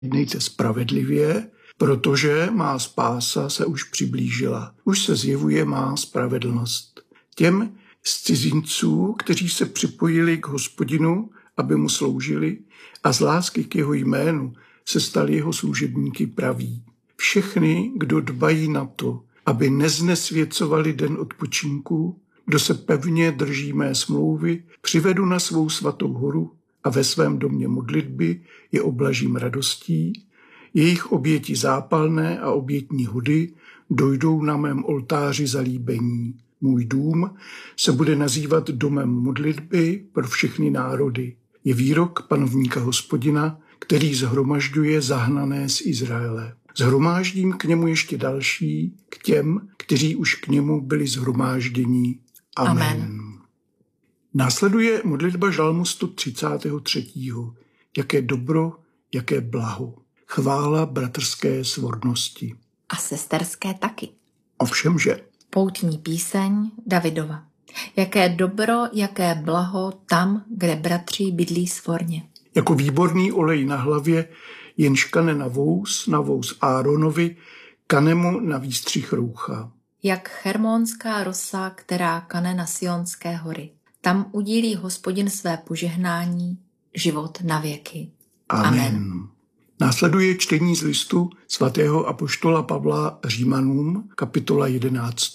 Jednejte spravedlivě, protože má spása se už přiblížila. Už se zjevuje má spravedlnost. Těm z cizinců, kteří se připojili k Hospodinu, aby mu sloužili, a z lásky k jeho jménu se stali jeho služebníky praví. Všechny, kdo dbají na to, aby neznesvěcovali den odpočinku, kdo se pevně drží mé smlouvy, přivedu na svou svatou horu a ve svém domě modlitby je oblažím radostí. Jejich oběti zápalné a obětní hody dojdou na mém oltáři zalíbení. Můj dům se bude nazývat domem modlitby pro všechny národy. Je výrok panovníka Hospodina, který shromažďuje zahnané z Izraele. Shromáždím k němu ještě další, k těm, kteří už k němu byli shromážděni. Amen. Následuje modlitba žalmu 133. Jaké dobro, jaké blaho. Chvála bratrské svornosti. A sesterské taky. Ovšemže. Poutní píseň Davidova. Jaké dobro, jaké blaho tam, kde bratři bydlí svorně. Jako výborný olej na hlavě, jenž kane na vous Áronovi, kane mu na výstřih roucha. Jak Hermonská rosa, která kane na Sionské hory. Tam udílí Hospodin své požehnání, život na věky. Amen. Následuje čtení z listu svatého apoštola Pavla Římanům, kapitola 11.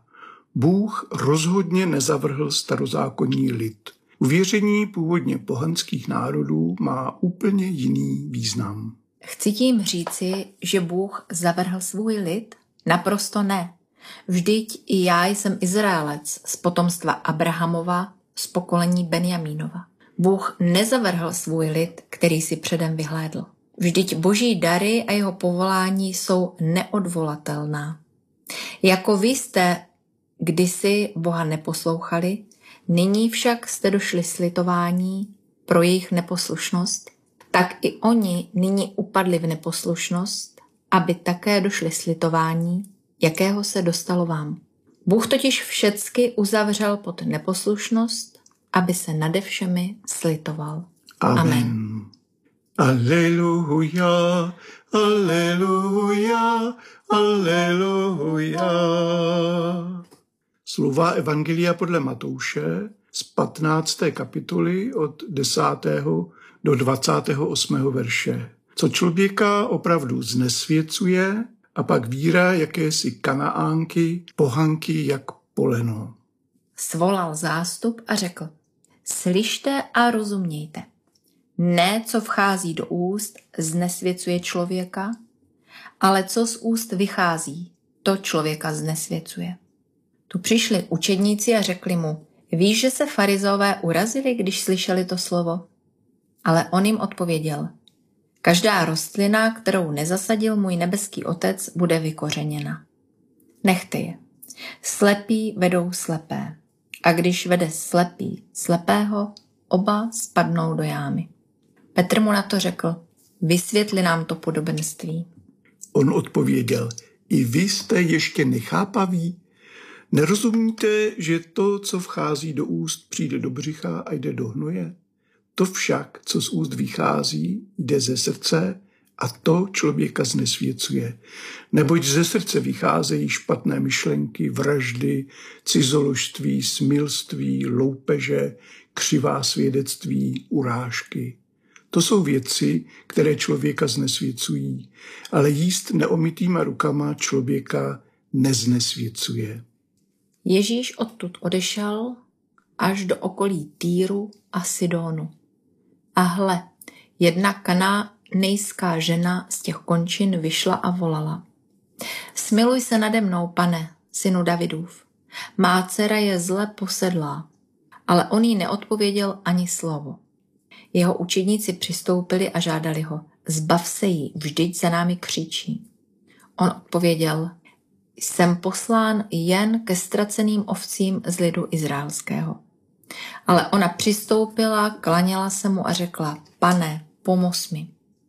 Bůh rozhodně nezavrhl starozákonní lid. Uvěření původně pohanských národů má úplně jiný význam. Chci tím říci, že Bůh zavrhl svůj lid? Naprosto ne. Vždyť i já jsem Izraelec z potomstva Abrahamova, z pokolení Benjamínova. Bůh nezavrhl svůj lid, který si předem vyhlédl. Vždyť boží dary a jeho povolání jsou neodvolatelná. Jako vy jste kdysi Boha neposlouchali, nyní však jste došli slitování pro jejich neposlušnost, tak i oni nyní upadli v neposlušnost, aby také došli slitování, jakého se dostalo vám. Bůh totiž všecky uzavřel pod neposlušnost, aby se nade všemi slitoval. Amen. Aleluja, aleluja, aleluja. Slova Evangelia podle Matouše z 15. kapitoly od 10. do 28. verše. Co člověka opravdu znesvěcuje, a pak víra jakési Kanaánky, pohanky jak poleno. Svolal zástup a řekl, slyšte a rozumějte. Ne, co vchází do úst, znesvěcuje člověka, ale co z úst vychází, to člověka znesvěcuje. Tu přišli učedníci a řekli mu, víš, že se farizeové urazili, když slyšeli to slovo? Ale on jim odpověděl, každá rostlina, kterou nezasadil můj nebeský otec, bude vykořeněna. Nechte je. Slepí vedou slepé. A když vede slepý slepého, oba spadnou do jámy. Petr mu na to řekl, vysvětli nám to podobenství. On odpověděl, i vy jste ještě nechápaví? Nerozumíte, že to, co vchází do úst, přijde do břicha a jde do hnoje? To však, co z úst vychází, jde ze srdce a to člověka znesvěcuje. Neboť ze srdce vycházejí špatné myšlenky, vraždy, cizoložství, smilství, loupeže, křivá svědectví, urážky. To jsou věci, které člověka znesvěcují, ale jíst neomytýma rukama člověka neznesvěcuje. Ježíš odtud odešel až do okolí Týru a Sidónu. A hle, jedna kanánejská žena z těch končin vyšla a volala. Smiluj se nade mnou, pane, synu Davidův. Má dcera je zle posedlá. Ale on jí neodpověděl ani slovo. Jeho učedníci přistoupili a žádali ho, zbav se jí, vždyť za námi křičí. On odpověděl, jsem poslán jen ke ztraceným ovcím z lidu izraelského. Ale ona přistoupila, klaněla se mu a řekla, pane, pomoz mi.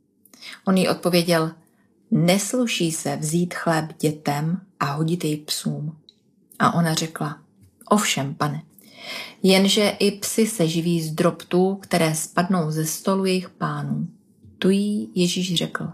On jí odpověděl, nesluší se vzít chléb dětem a hodit jej psům. A ona řekla, ovšem, pane, jenže i psi se živí z drobtů, které spadnou ze stolu jejich pánů. Tu jí Ježíš řekl: